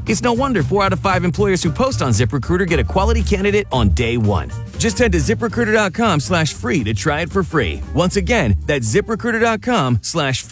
It's no wonder 4 out of 5 employers who post on ZipRecruiter get a quality candidate on day one. Just head to ZipRecruiter.com/free to try it for free. Once again, that's ZipRecruiter.com/free.